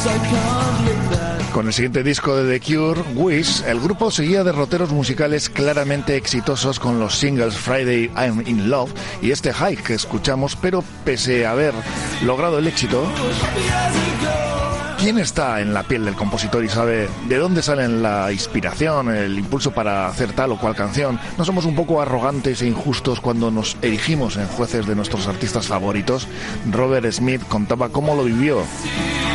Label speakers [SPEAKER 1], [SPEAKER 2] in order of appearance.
[SPEAKER 1] Con el siguiente disco de The Cure, Wish, el grupo seguía derroteros musicales claramente exitosos con los singles Friday I'm in Love y este High que escuchamos, pero pese a haber logrado el éxito, ¿quién está en la piel del compositor y sabe de dónde sale la inspiración, el impulso para hacer tal o cual canción? ¿No somos un poco arrogantes e injustos cuando nos erigimos en jueces de nuestros artistas favoritos? Robert Smith contaba cómo lo vivió